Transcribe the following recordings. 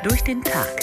durch den Tag.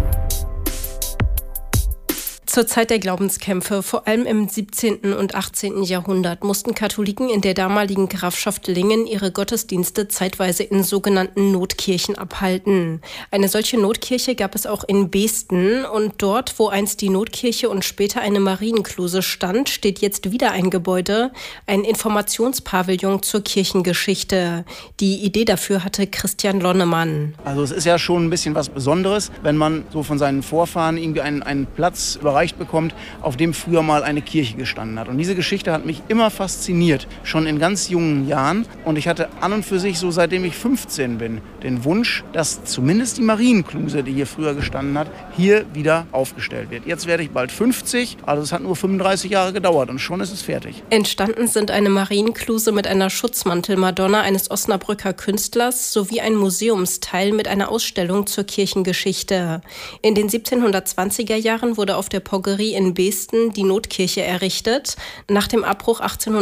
Zur Zeit der Glaubenskämpfe, vor allem im 17. und 18. Jahrhundert, mussten Katholiken in der damaligen Grafschaft Lingen ihre Gottesdienste zeitweise in sogenannten Notkirchen abhalten. Eine solche Notkirche gab es auch in Beesten und dort, wo einst die Notkirche und später eine Marienkluse stand, steht jetzt wieder ein Gebäude, ein Informationspavillon zur Kirchengeschichte. Die Idee dafür hatte Christian Lonnemann. Also es ist ja schon ein bisschen was Besonderes, wenn man so von seinen Vorfahren irgendwie einen Platz überreicht bekommt, auf dem früher mal eine Kirche gestanden hat. Und diese Geschichte hat mich immer fasziniert, schon in ganz jungen Jahren. Und ich hatte an und für sich, so seitdem ich 15 bin, den Wunsch, dass zumindest die Marienkluse, die hier früher gestanden hat, hier wieder aufgestellt wird. Jetzt werde ich bald 50, also es hat nur 35 Jahre gedauert und schon ist es fertig. Entstanden sind eine Marienkluse mit einer Schutzmantelmadonna eines Osnabrücker Künstlers sowie ein Museumsteil mit einer Ausstellung zur Kirchengeschichte. In den 1720er Jahren wurde auf der Poggerie in Beesten die Notkirche errichtet. Nach dem Abbruch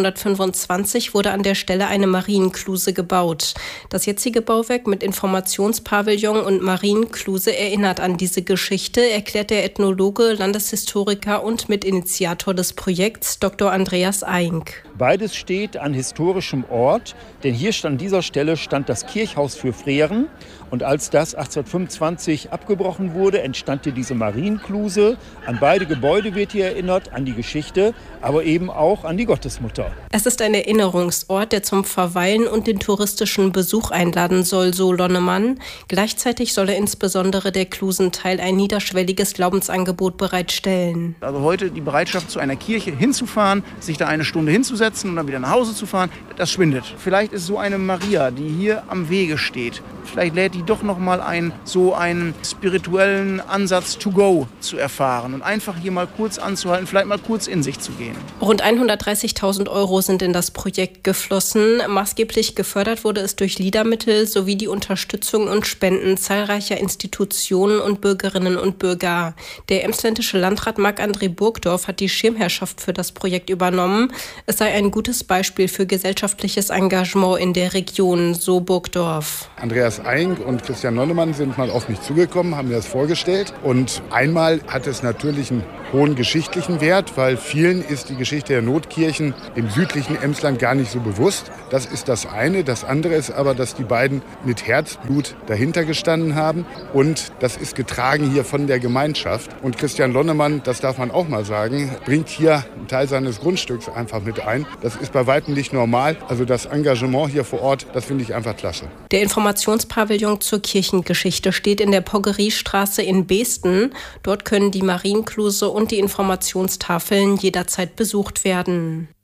1825 wurde an der Stelle eine Marienkluse gebaut. Das jetzige Bauwerk mit Informationspavillon und Marienkluse erinnert an diese Geschichte, erklärt der Ethnologe, Landeshistoriker und Mitinitiator des Projekts Dr. Andreas Eink. Beides steht an historischem Ort, denn hier an dieser Stelle stand das Kirchhaus für Freren. Und als das 1825 abgebrochen wurde, entstand hier diese Marienkluse. An beide Gebäude wird hier erinnert, an die Geschichte, aber eben auch an die Gottesmutter. Es ist ein Erinnerungsort, der zum Verweilen und den touristischen Besuch einladen soll, so Lonnemann. Gleichzeitig soll er insbesondere der Klusenteil ein niederschwelliges Glaubensangebot bereitstellen. Also heute die Bereitschaft, zu einer Kirche hinzufahren, sich da eine Stunde hinzusetzen und dann wieder nach Hause zu fahren, das schwindet. Vielleicht ist so eine Maria, die hier am Wege steht, vielleicht lädt die doch noch mal einen spirituellen Ansatz to go zu erfahren und einfach hier mal kurz anzuhalten, vielleicht mal kurz in sich zu gehen. Rund 130.000 € sind in das Projekt geflossen. Maßgeblich gefördert wurde es durch LIDA-Mittel sowie die Unterstützung und Spenden zahlreicher Institutionen und Bürgerinnen und Bürger. Der emsländische Landrat Marc-André Burgdorf hat die Schirmherrschaft für das Projekt übernommen. Es sei ein gutes Beispiel für gesellschaftliches Engagement in der Region, so Burgdorf. Andreas Eink und Christian Lonnemann sind mal auf mich zugekommen, haben mir das vorgestellt. Und einmal hat es natürlich einen hohen geschichtlichen Wert, weil vielen ist die Geschichte der Notkirchen im südlichen Emsland gar nicht so bewusst. Das ist das eine. Das andere ist aber, dass die beiden mit Herzblut dahinter gestanden haben. Und das ist getragen hier von der Gemeinschaft. Und Christian Lonnemann, das darf man auch mal sagen, bringt hier einen Teil seines Grundstücks einfach mit ein. Das ist bei weitem nicht normal. Also das Engagement hier vor Ort, das finde ich einfach klasse. Der Informationspavillon zur Kirchengeschichte steht in der Poggeriestraße in Beesten. Dort können die Marienkluse und die Informationstafeln jederzeit besucht werden.